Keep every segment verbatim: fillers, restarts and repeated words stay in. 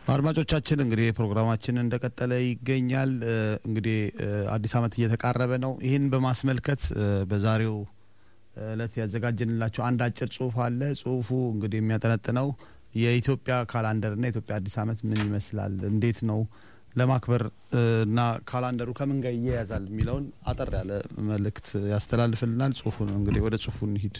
አድማጮቻችን እንግዲህ ፕሮግራማችን እንደቀጠለ ይገኛል። እንግዲህ አዲስ አመት እየተቃረበ ነው። ይሄን በማስመልከት በዛሬው እለት ያዘጋጀንላችሁ አንድ አጭር ጽሁፍ አለ። ጽሁፉ እንግዲህ የሚያጠነጥነው የኢትዮጵያ ካላንደርና የኢትዮጵያ አዲስ አመት ምን ይመስላል፣ እንዴት ነው ለማክበር እና ካላንደሩ ከምን ጋር ይያያዛል የሚለውን አጠር ያለ መልእክት ያስተላልፍልናል። ጽሁፉን እንግዲህ ወደ ጽሁፉ እንሂድ።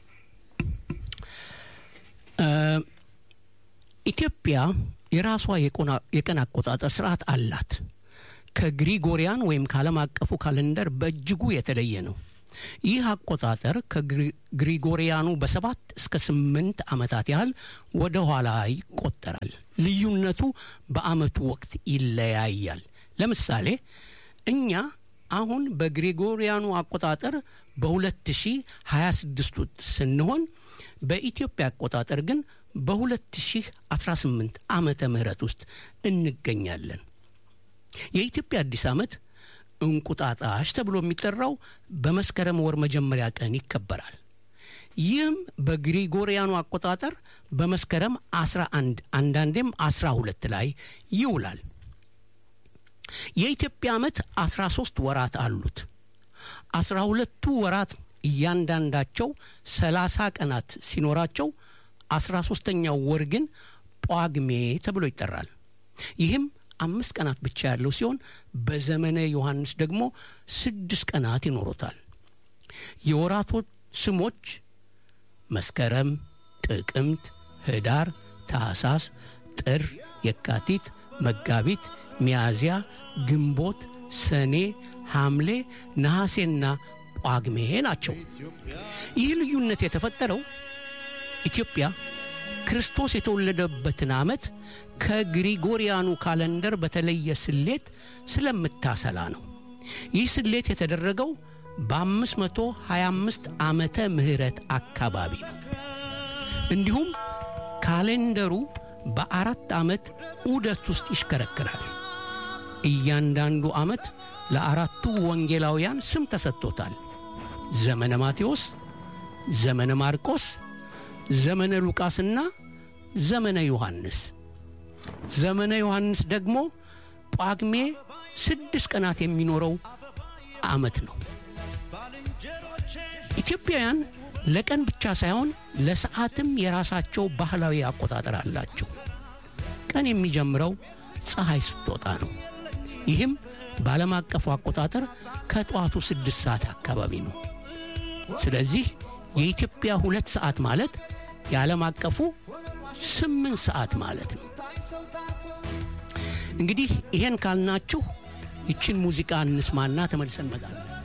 ኢትዮጵያ የራሷ የቀን አቆጣጠር ስርዓት አላት። ከግሪጎሪያን ወይም ካለም አቀፉ ካሌንደር በእጅጉ የተለየ ነው። ይህ አቆጣጠር ከግሪጎሪያኑ በሰባት እስከ ስምንት አመታት ያህል ወደ ኋላ ይቆጠራል። ልዩነቱ በአመቱ ወቅት ይለያያል። ለምሳሌ እኛ አሁን በግሪጎሪያኑ አቆጣጠር በ2026 ስንሆን በኢትዮጵያ አቆጣጠር ግን በ2018 ዓመተ ምህረት ውስጥ እንገኛለን። የኢትዮጵያ አዲስ አመት እንቁጣጣሽ ተብሎ የሚጠራው በመስከረም ወር መጀመሪያ ቀን ይከበራል። ይህም በግሪጎሪያኑ አቆጣጠር በመስከረም አስራ አንድ አንዳንዴም አስራ ሁለት ላይ ይውላል። የኢትዮጵያ አመት አስራ ሶስት ወራት አሉት። አስራ ሁለቱ ወራት እያንዳንዳቸው ሰላሳ ቀናት ሲኖራቸው አስራ ሶስተኛው ወር ግን ጳጉሜ ተብሎ ይጠራል። ይህም አምስት ቀናት ብቻ ያለው ሲሆን በዘመነ ዮሐንስ ደግሞ ስድስት ቀናት ይኖሩታል። የወራቶች ስሞች መስከረም፣ ጥቅምት፣ ህዳር፣ ታህሳስ፣ ጥር፣ የካቲት፣ መጋቢት፣ ሚያዝያ፣ ግንቦት፣ ሰኔ፣ ሐምሌ፣ ነሐሴና ጳጉሜ ናቸው። ይህ ልዩነት የተፈጠረው ኢትዮጵያ ክርስቶስ የተወለደበትን አመት ከግሪጎሪያኑ ካሌንደር በተለየ ስሌት ስለምታሰላ ነው። ይህ ስሌት የተደረገው በ525 ዓመተ ምህረት አካባቢ ነው። እንዲሁም ካሌንደሩ በአራት አመት ዑደት ውስጥ ይሽከረከራል። እያንዳንዱ አመት ለአራቱ ወንጌላውያን ስም ተሰጥቶታል። ዘመነ ማቴዎስ፣ ዘመነ ማርቆስ፣ ዘመነ ሉቃስና ዘመነ ዮሐንስ። ዘመነ ዮሐንስ ደግሞ ጳጉሜ ስድስት ቀናት የሚኖረው አመት ነው። ኢትዮጵያውያን ለቀን ብቻ ሳይሆን ለሰዓትም የራሳቸው ባህላዊ አቆጣጠር አላቸው። ቀን የሚጀምረው ፀሐይ ስትወጣ ነው። ይህም በዓለም አቀፉ አቆጣጠር ከጧቱ ስድስት ሰዓት አካባቢ ነው። ስለዚህ የኢትዮጵያ ሁለት ሰዓት ማለት የዓለም አቀፉ ስምንት ሰዓት ማለት ነው። እንግዲህ ይሄን ካልናችሁ ይችን ሙዚቃ እንስማና ተመልሰን እንመጣለን።